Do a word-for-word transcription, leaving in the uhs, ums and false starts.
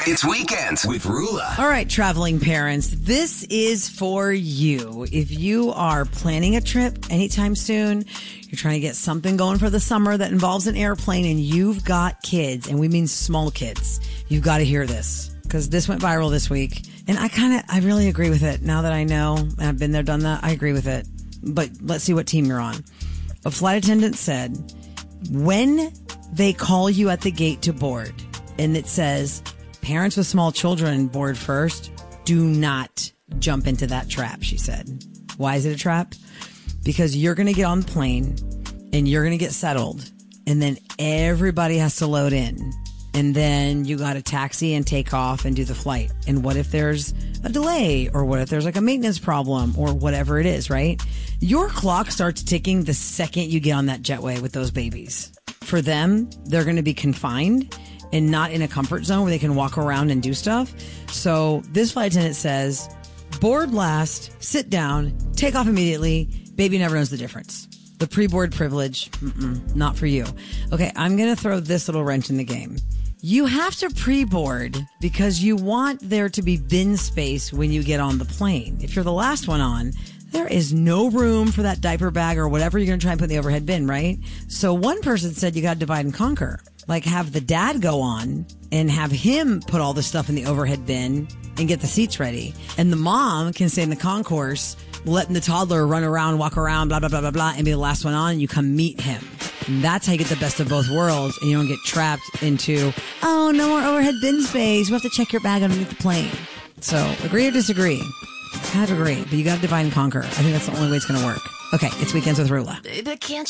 It's Weekends with Rula. All right, traveling parents, this is for you. If you are planning a trip anytime soon, you're trying to get something going for the summer that involves an airplane, and you've got kids, and we mean small kids, you've got to hear this, because this went viral this week. And I kind of, I really agree with it. Now that I know, and I've been there, done that, I agree with it. But let's see what team you're on. A flight attendant said, when they call you at the gate to board, and it says, parents with small children board first, do not jump into that trap, she said. Why is it a trap? Because you're going to get on the plane and you're going to get settled, and then everybody has to load in. And then you got to taxi and take off and do the flight. And what if there's a delay, or what if there's like a maintenance problem, or whatever it is, right? Your clock starts ticking the second you get on that jetway with those babies. For them, they're going to be confined and not in a comfort zone where they can walk around and do stuff. So this flight attendant says, board last, sit down, take off immediately. Baby never knows the difference. The pre-board privilege, mm-mm, not for you. Okay, I'm going to throw this little wrench in the game. You have to pre-board because you want there to be bin space when you get on the plane. If you're the last one on, there is no room for that diaper bag or whatever you're going to try and put in the overhead bin, right? So one person said you got to divide and conquer. Like, have the dad go on and have him put all the stuff in the overhead bin and get the seats ready. And the mom can stay in the concourse, letting the toddler run around, walk around, blah, blah, blah, blah, blah, and be the last one on, and you come meet him. And that's how you get the best of both worlds, and you don't get trapped into, oh, no more overhead bin space. You have to check your bag underneath the plane. So, agree or disagree? I have to agree, but you got to divide and conquer. I think that's the only way it's going to work. Okay, it's Weekends with Rula. Baby, can't